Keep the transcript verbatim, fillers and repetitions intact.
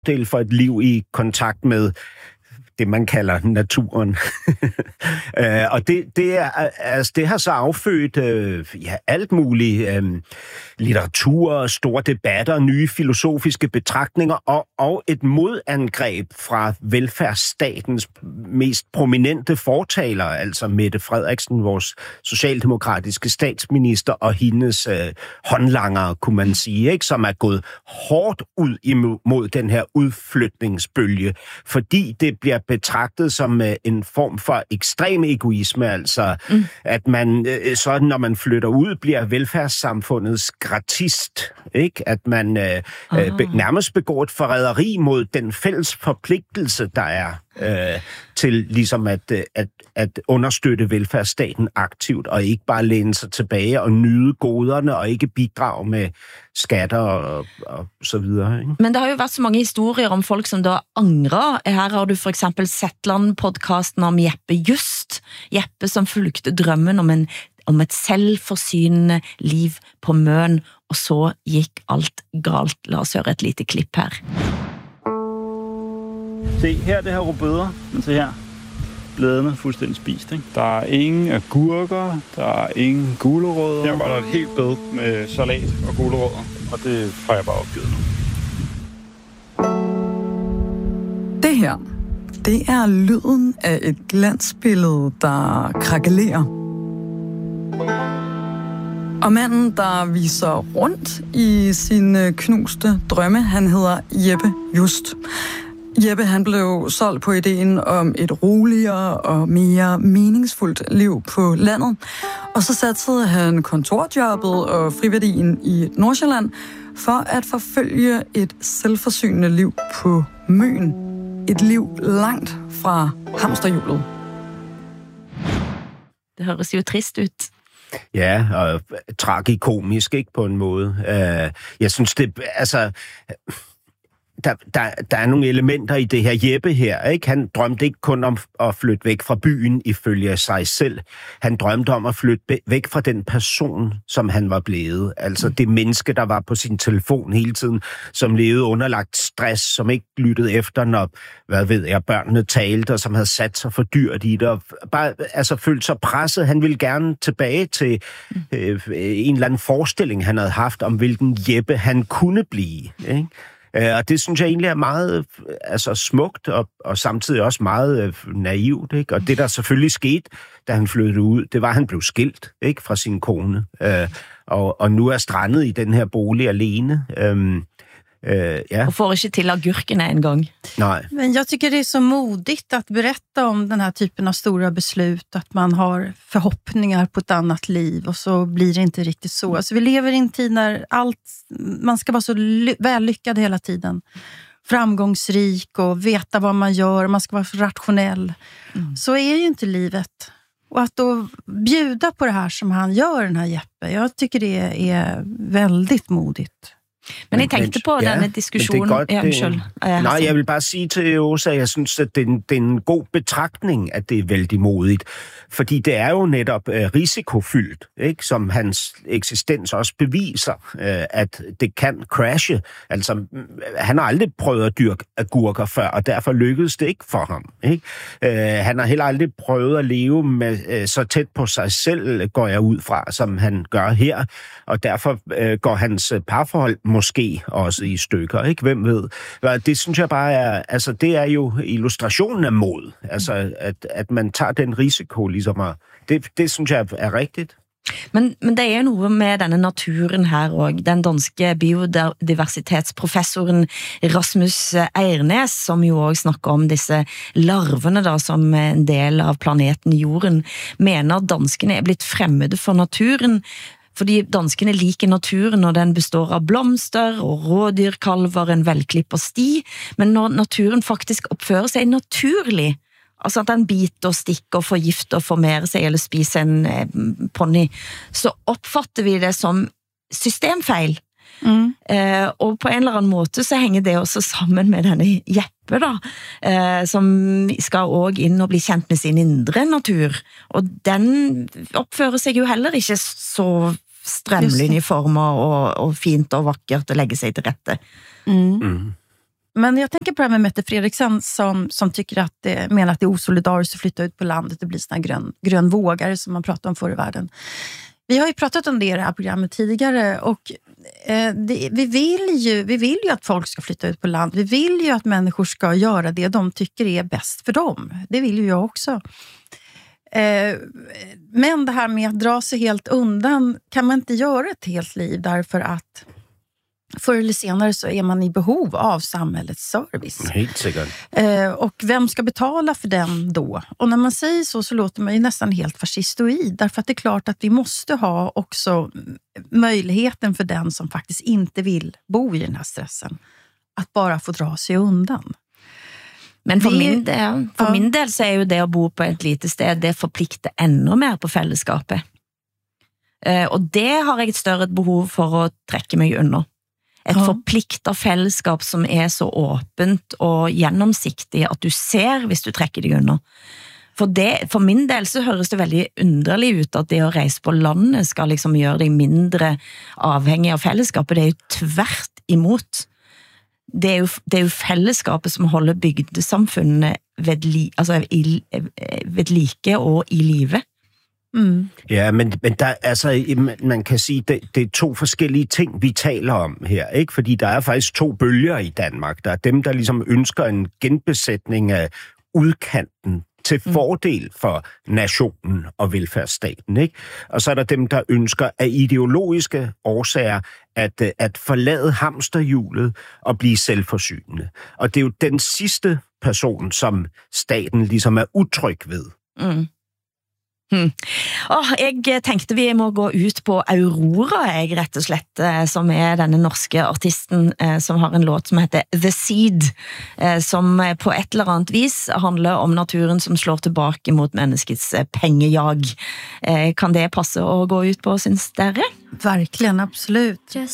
del for et liv i kontakt med det, man kalder naturen. øh, og det, det, er, altså, det har så affødt øh, ja, alt muligt. Øh, litteratur, store debatter, nye filosofiske betragtninger og, og et modangreb fra velfærdsstatens mest prominente fortaler, altså Mette Frederiksen, vores socialdemokratiske statsminister, og hendes øh, håndlanger, kunne man sige, ikke, som er gået hårdt ud imod den her udflytningsbølge, fordi det bliver betragtet som øh, en form for ekstrem egoisme, altså mm. at man øh, sådan, når man flytter ud, bliver velfærdssamfundets gratist, ikke? At man øh, øh, be, nærmest begår et forræderi mod den fælles forpligtelse, der er øh, til ligesom at, at, at understøtte velfærdsstaten aktivt, og ikke bare læne sig tilbage og nyde goderne, og ikke bidrage med skatter og, og så videre. Ikke? Men der har jo været så mange historier om folk, som der angrer. Her har du for eksempel Zetland-podcasten om Jeppe Just. Jeppe, som fulgte drømmen om en om et selvforsynende liv på Møn, og så gik alt galt. Lad os høre et lite klip her. Se, her er det her rødbeder, men se her. Bladene fuldstændig spist, ikke? Der er ingen agurker, der er ingen gulerødder. Her var der et helt bed med salat og gulerødder, og det har jeg bare opgivet nu. Det her, det er lyden af et glansbillede, der krakelerer. Og manden, der viser rundt i sine knuste drømme, han hedder Jeppe Just. Jeppe, han blev solgt på ideen om et roligere og mere meningsfuldt liv på landet. Og så satsede han kontorjobbet og friværdien i Nordsjælland for at forfølge et selvforsynende liv på Møn. Et liv langt fra hamsterhjulet. Det høres jo trist ud. Ja, og tragikomisk, ikke, på en måde. Uh, jeg synes, det, altså, der, der, der er nogle elementer i det her Jeppe her, ikke? Han drømte ikke kun om at flytte væk fra byen ifølge sig selv. Han drømte om at flytte væk fra den person, som han var blevet. Altså det menneske, der var på sin telefon hele tiden, som levede underlagt stress, som ikke lyttede efter, når, hvad ved jeg, børnene talte, og som havde sat sig for dyrt i det, og bare altså, følte sig presset. Han ville gerne tilbage til øh, en eller anden forestilling, han havde haft om, hvilken Jeppe han kunne blive, ikke? Uh, og det synes jeg egentlig er meget altså, smukt og, og samtidig også meget uh, naivt. Ikke? Og det, der selvfølgelig skete, da han flyttede ud, det var, at han blev skilt, ikke, fra sin kone. Uh, og, og nu er strandet i den her bolig alene. Um, Uh, ja. Och får inte till agurkerna en gång. Nej. Men jag tycker det är så modigt att berätta om den här typen av stora beslut, att man har förhoppningar på ett annat liv och så blir det inte riktigt så. Alltså vi lever i en tid när allt, man ska vara så ly- vällyckad hela tiden. Framgångsrik och veta vad man gör, man ska vara rationell. Mm. Så är ju inte livet. Och att då bjuda på det här som han gör, den här Jeppe, jag tycker det är väldigt modigt. Men jeg tænkte på ja, denne diskussion. Det godt, ja, det, ja, nej, jeg vil bare sige til Åsa, at jeg synes, at det er, en, det er en god betragtning, at det er vældig modigt. Fordi det er jo netop uh, risikofyldt, ikke? Som hans eksistens også beviser, uh, at det kan crashe. Altså, uh, han har aldrig prøvet at dyrke agurker før, og derfor lykkedes det ikke for ham. Ikke? Uh, han har heller aldrig prøvet at leve med, uh, så tæt på sig selv, går jeg ud fra, som han gør her. Og derfor uh, går hans parforhold måske også i stykker, ikke? Hvem ved? Det synes jeg bare er, altså det er jo illustrationen af mod, altså at, at man tager den risiko ligesom, og det, det synes jeg er rigtigt. Men, men det er noget med denne naturen her, og den danske biodiversitetsprofessoren Rasmus Eirnes, som jo også snakker om disse larvene da, som en del av planeten Jorden, mener at danskene er blitt fremmede for naturen, fordi danskene liker naturen, og den består av blomster og rådyrkalver, en velklippet sti, men når naturen faktisk opfører sig naturlig, altså at den biter og stikker og forgifter og formerer sig eller spiser en eh, pony, så opfatter vi det som systemfejl. Mm. Eh, og på en eller anden måde så hænger det også sammen med denne Jeppe da, eh, som skal også ind og bli kendt med sin indre natur, og den opfører sig jo heller ikke så strømlinjeformer og, og fint og vakkert at lægge sig til rette. Mm. Mm. Men jag tänker på det här med Mette Fredriksen som, som tycker att det, menar att det är osolidariskt att flytta ut på landet. Det blir såna här grön, grön vågare som man pratar om förr i världen. Vi har ju pratat om det i det här programmet tidigare och eh, det, vi, vill ju, vi vill ju att folk ska flytta ut på land. Vi vill ju att människor ska göra det de tycker är bäst för dem. Det vill ju jag också. Eh, men det här med att dra sig helt undan kan man inte göra ett helt liv därför att förr eller senare så är man i behov av samhällets service. Helt säkert. Eh, och vem ska betala för den då? Och när man säger så så låter man ju nästan helt fascistoid. Därför att det är klart att vi måste ha också möjligheten för den som faktiskt inte vill bo i den här stressen. Att bara få dra sig undan. Men for, Vi, min del, for ja. min del så er jo det å bo på et lite sted, det forplikter enda mer på fellesskapet. Eh, og det har jeg et større behov for å trekke meg under. Et Ja. forpliktet fellesskap som er så åpent og gjennomsiktig at du ser hvis du trekker deg under. For, det, for min del så høres det veldig underlig ut at det å reise på landet skal liksom gjøre deg mindre avhengig av fellesskapet. Det er jo tvert imot. Det er jo, det er jo fellesskapet som holder bygdesamfunnet ved, li, altså, i, ved like og i live. Mm. Ja, men, men der, altså, man kan sige, det, det er to forskellige ting, vi taler om her, ikke? Fordi der er faktisk to bølger i Danmark. Der er dem, der ligesom ønsker en genbesætning af udkanten til fordel for nationen og velfærdsstaten, ikke? Og så er der dem, der ønsker af ideologiske årsager at, at forlade hamsterhjulet og blive selvforsynende. Og det er jo den sidste person, som staten ligesom er utryg ved. Mm. Hmm. Åh, jeg tenkte vi må gå ut på Aurora, jeg rett og slett, eh, som er denne norske artisten eh, som har en låt som heter The Seed, eh, som på et eller annet vis handler om naturen som slår tilbake mot menneskets eh, pengejag. Eh, kan det passe å gå ut på, synes dere? Verkligen, absolut.